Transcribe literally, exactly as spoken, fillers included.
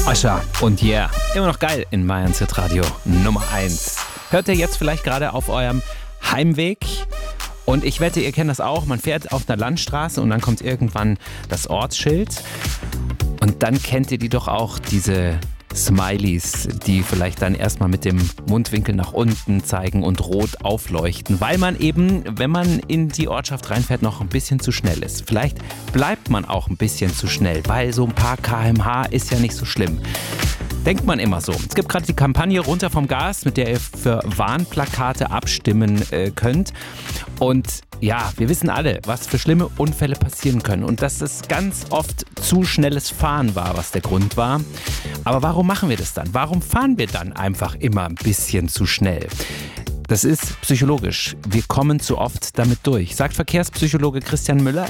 Usher und Yeah, immer noch geil in Mayans Hit Radio Nummer eins. Hört ihr jetzt vielleicht gerade auf eurem Heimweg? Und ich wette, ihr kennt das auch, man fährt auf einer Landstraße und dann kommt irgendwann das Ortsschild. Und dann kennt ihr die doch auch, diese Smileys, die vielleicht dann erstmal mit dem Mundwinkel nach unten zeigen und rot aufleuchten, weil man eben, wenn man in die Ortschaft reinfährt, noch ein bisschen zu schnell ist. Vielleicht bleibt man auch ein bisschen zu schnell, weil so ein paar Kilometer pro Stunde ist ja nicht so schlimm. Denkt man immer so. Es gibt gerade die Kampagne Runter vom Gas, mit der ihr für Warnplakate abstimmen äh, könnt. Und ja, wir wissen alle, was für schlimme Unfälle passieren können. Und dass es ganz oft zu schnelles Fahren war, was der Grund war. Aber warum machen wir das dann? Warum fahren wir dann einfach immer ein bisschen zu schnell? Das ist psychologisch. Wir kommen zu oft damit durch, sagt Verkehrspsychologe Christian Müller.